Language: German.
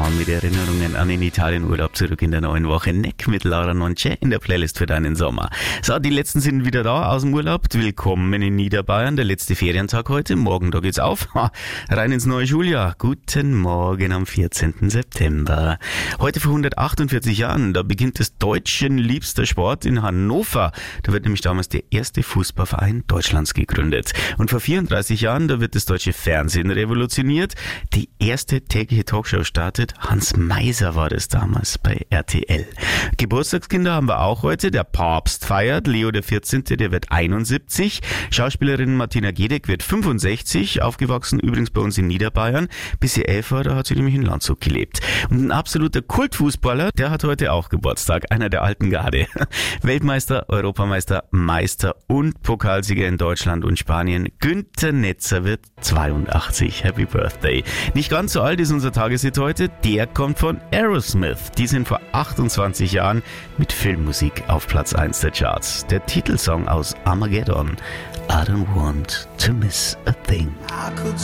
schauen mit Erinnerungen an den Italienurlaub zurück in der neuen Woche. Neck mit Laura Nonce in der Playlist für deinen Sommer. So, die letzten sind wieder da aus dem Urlaub. Willkommen in Niederbayern. Der letzte Ferientag heute. Morgen, da geht's auf. Rein ins neue Schuljahr. Guten Morgen am 14. September. Heute vor 148 Jahren, da beginnt das deutschen liebster Sport in Hannover. Da wird nämlich damals der erste Fußballverein Deutschlands gegründet. Und vor 34 Jahren, da wird das deutsche Fernsehen revolutioniert. Die erste tägliche Talkshow startet. Hans Meiser war das damals bei RTL. Geburtstagskinder haben wir auch heute. Der Papst feiert. Leo der 14., der wird 71. Schauspielerin Martina Gedeck wird 65. Aufgewachsen übrigens bei uns in Niederbayern. Bis sie 11 war, da hat sie nämlich in Landshut gelebt. Und ein absoluter Kultfußballer, der hat heute auch Geburtstag. Einer der alten Garde. Weltmeister, Europameister, Meister und Pokalsieger in Deutschland und Spanien. Günther Netzer wird 82. Happy Birthday. Nicht ganz so alt ist unser Tageshit heute. Der kommt von Aerosmith. Die sind vor 28 Jahren mit Filmmusik auf Platz 1 der Charts. Der Titelsong aus Armageddon. I don't want to miss a thing.